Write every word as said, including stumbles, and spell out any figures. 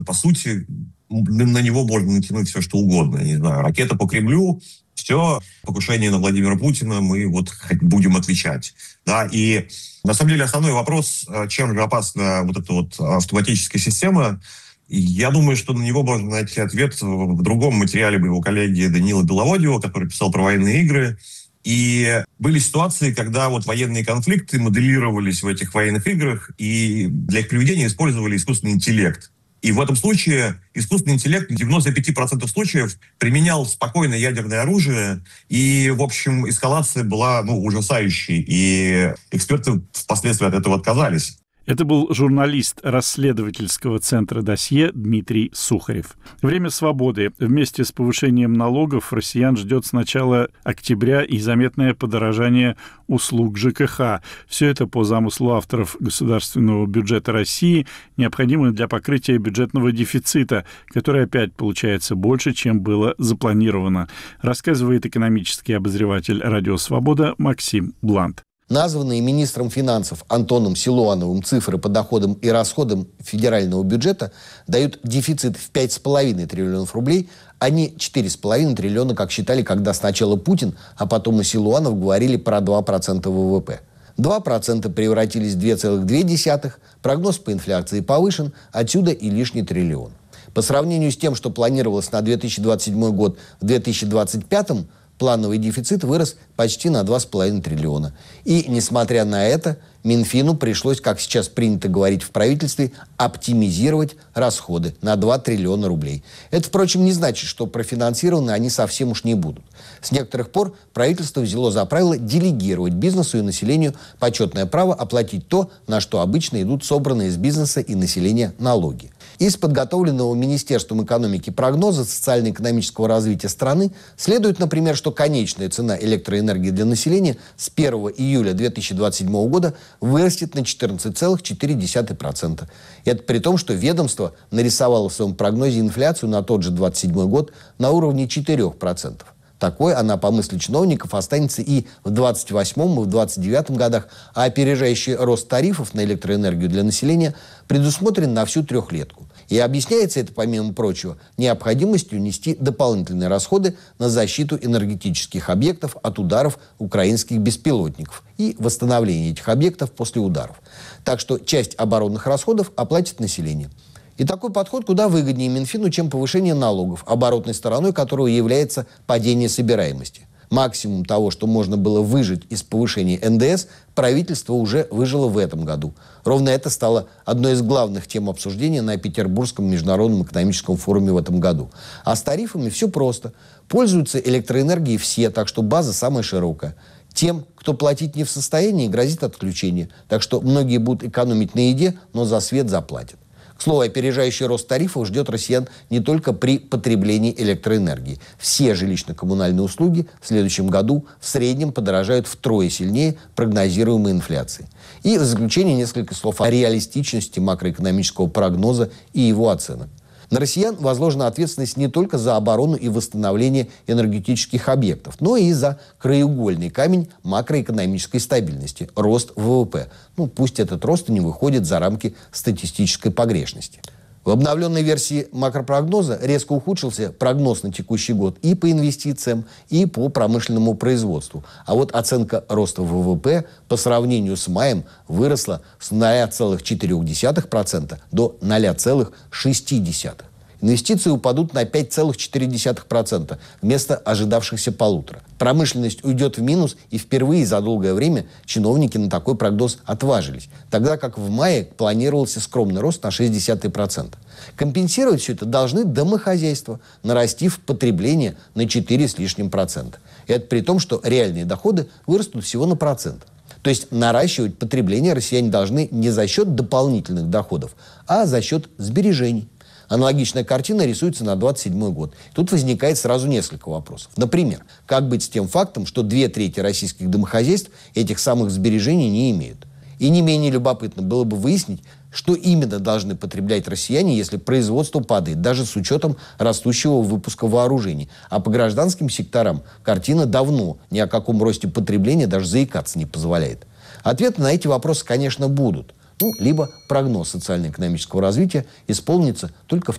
По сути, на него можно натянуть все, что угодно. Не знаю, ракета по Кремлю, все, покушение на Владимира Путина, мы вот будем отвечать. Да, и на самом деле основной вопрос, чем же опасна вот эта вот автоматическая система, я думаю, что на него можно найти ответ в другом материале моего коллеги Даниила Беловодьева, который писал про военные игры. И были ситуации, когда вот военные конфликты моделировались в этих военных играх, и для их приведения использовали искусственный интеллект. И в этом случае искусственный интеллект в девяноста пяти процентах случаев применял спокойно ядерное оружие, и, в общем, эскалация была, ну, ужасающей, и эксперты впоследствии от этого отказались. Это был журналист расследовательского центра «Досье» Дмитрий Сухарев. Время свободы. Вместе с повышением налогов россиян ждет с начала октября и заметное подорожание услуг ЖКХ. Все это по замыслу авторов государственного бюджета России необходимо для покрытия бюджетного дефицита, который опять получается больше, чем было запланировано, рассказывает экономический обозреватель «Радио Свобода» Максим Блант. Названные министром финансов Антоном Силуановым цифры по доходам и расходам федерального бюджета дают дефицит в пять с половиной триллионов рублей, а не четыре с половиной триллиона, как считали, когда сначала Путин, а потом и Силуанов говорили про два процента ВВП. два процента превратились в два целых две десятых, прогноз по инфляции повышен, отсюда и лишний триллион. По сравнению с тем, что планировалось на две тысячи двадцать седьмой год, в две тысячи двадцать пятом плановый дефицит вырос почти на два с половиной триллиона. И, несмотря на это, Минфину пришлось, как сейчас принято говорить в правительстве, оптимизировать расходы на два триллиона рублей. Это, впрочем, не значит, что профинансированы они совсем уж не будут. С некоторых пор правительство взяло за правило делегировать бизнесу и населению почетное право оплатить то, на что обычно идут собранные из бизнеса и населения налоги. Из подготовленного Министерством экономики прогноза социально-экономического развития страны следует, например, что конечная цена электроэнергии для населения с первого июля две тысячи двадцать седьмого года вырастет на четырнадцать целых четыре десятых процента. Это при том, что ведомство нарисовало в своем прогнозе инфляцию на тот же двадцать седьмой год на уровне четырех процентов. Такой она, по мысли чиновников, останется и в двадцать восьмом, и в двадцать девятом годах, а опережающий рост тарифов на электроэнергию для населения предусмотрен на всю трехлетку. И объясняется это, помимо прочего, необходимостью нести дополнительные расходы на защиту энергетических объектов от ударов украинских беспилотников и восстановление этих объектов после ударов. Так что часть оборонных расходов оплатит население. И такой подход куда выгоднее Минфину, чем повышение налогов, оборотной стороной которого является падение собираемости. Максимум того, что можно было выжить из повышения эн дэ эс, правительство уже выжило в этом году. Ровно это стало одной из главных тем обсуждения на Петербургском международном экономическом форуме в этом году. А с тарифами все просто. Пользуются электроэнергией все, так что база самая широкая. Тем, кто платить не в состоянии, грозит отключение. Так что многие будут экономить на еде, но за свет заплатят. К слову, опережающий рост тарифов ждет россиян не только при потреблении электроэнергии. Все жилищно-коммунальные услуги в следующем году в среднем подорожают втрое сильнее прогнозируемой инфляции. И в заключение несколько слов о реалистичности макроэкономического прогноза и его оценок. На россиян возложена ответственность не только за оборону и восстановление энергетических объектов, но и за краеугольный камень макроэкономической стабильности – рост вэ вэ пэ. Ну, пусть этот рост и не выходит за рамки статистической погрешности. В обновленной версии макропрогноза резко ухудшился прогноз на текущий год и по инвестициям, и по промышленному производству. А вот оценка роста вэ вэ пэ по сравнению с маем выросла с ноля целых четырёх десятых процента до ноля целых шести десятых процента. Инвестиции упадут на пять целых четыре десятых процента вместо ожидавшихся полутора. Промышленность уйдет в минус, и впервые за долгое время чиновники на такой прогноз отважились, тогда как в мае планировался скромный рост на шесть десятых процента. Компенсировать все это должны домохозяйства, нарастив потребление на четыре с лишним процента. И это при том, что реальные доходы вырастут всего на процент. То есть наращивать потребление россияне должны не за счет дополнительных доходов, а за счет сбережений. Аналогичная картина рисуется на двадцать седьмой год. Тут возникает сразу несколько вопросов. Например, как быть с тем фактом, что две трети российских домохозяйств этих самых сбережений не имеют? И не менее любопытно было бы выяснить, что именно должны потреблять россияне, если производство падает, даже с учетом растущего выпуска вооружений. А по гражданским секторам картина давно ни о каком росте потребления даже заикаться не позволяет. Ответы на эти вопросы, конечно, будут. Ну, либо прогноз социально-экономического развития исполнится только в